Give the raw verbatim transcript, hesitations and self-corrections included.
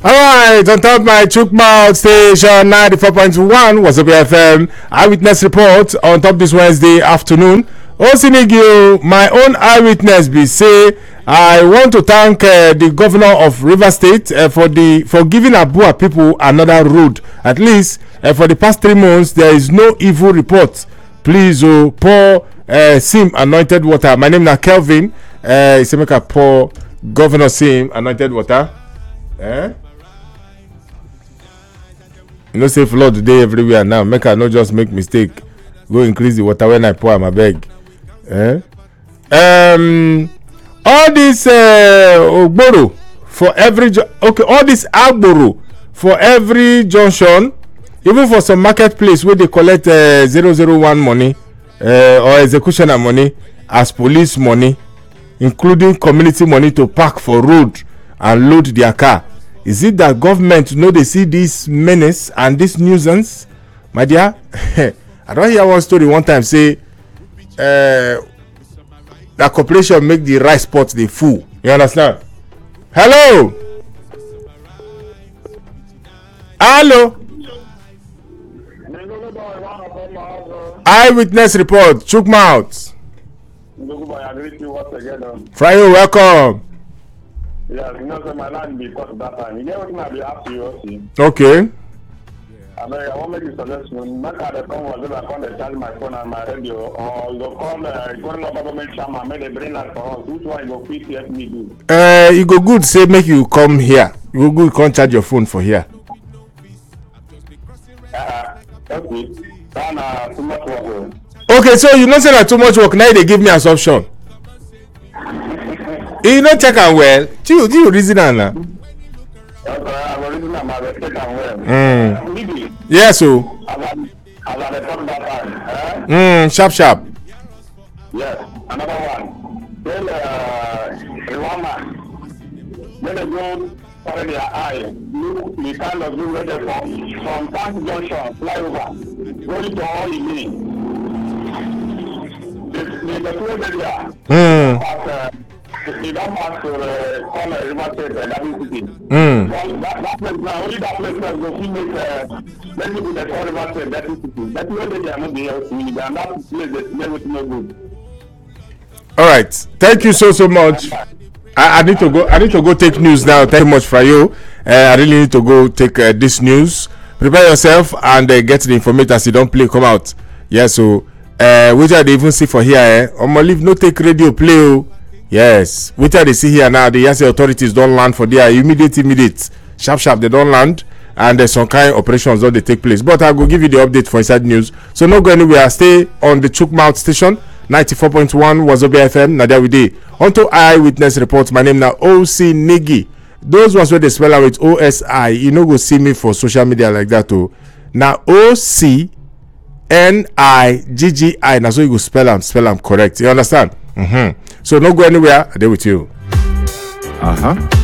Alright, on top of my Chukmouth station ninety-four point one was up F M. Eyewitness report on top this Wednesday afternoon. Osinigio, my own eyewitness be say I want to thank uh, the governor of River State uh, for the for giving Abua people another road. At least uh, for the past three months there is no evil report. Please oh, pour uh, Sim anointed water. My name is Kelvin. Uh, it's make a pour Governor Sim anointed water. Eh? You know, say flood today everywhere now. Make I not just make mistake. Go increase the water when I pour. I'm a beg. Eh? Um, all this uh, Ogboro for every okay, all this Agboro for every junction, even for some marketplace where they collect uh, zero zero one money uh, or executioner money as police money, including community money to park for road and load their car. Is it that government know they see this menace and this nuisance? My dear, I don't hear one story one time say uh, that corporation make the rice pot the full. You understand? Hello? Hello? Eyewitness report. Chukmouth. Fryo, welcome. Yeah, you know, so my land because of that time. You know what I be after you, okay. I mean, I want to make a suggestion. Make a come was I come to charge my phone and my radio, or you go call the government government chairman, make the brain like for us. Which one you go quick let me do? Uh, you go good. Say make you come here. You go good. Can't charge your phone for here. Uh, okay. Then uh, too much work. Okay, so you know say that too much work. Now they give me as option. You know check am well. Do you reason am na? Mm. Yes, so. Mm, sharp, sharp. Yes, another one. Then, uh, Rwanda, when they go for their eye, look the kind of blue weather from Tank Junction, flyover, going to all you mean. The the two area. Mm. They don't pass to the corner River State and that city. Mm. Well, that, that place now, only that place now go see make uh, many people that call River State that city. That's where they are not the health community, and that place is never no good. All right, thank you so so much. I, I need to go. I need to go take news now. Thank you much for you. Uh, I really need to go take uh, this news. Prepare yourself and uh, get the information as you don't play. Come out. Yeah. So, uh, which I even see for here. Eh? On my leave, no take radio play. Oh. Yes, which they see here now, the Yasi authorities don't land for their immediate, immediate, sharp, sharp. They don't land, and there's some kind of operations that they take place. But I will give you the update for inside news. So no go anywhere. Stay on the Chukmouth station, ninety-four point one Wazobia F M. Nadia Wide. Onto Eyewitness report. My name now O C Nigi. Those ones where they spell out with O S I. You know go see me for social media like that too. Now O C N I G G I. Now so you go spell them, spell them correct. You understand? Mm-hmm. So no go anywhere. I deal with you. Uh-huh.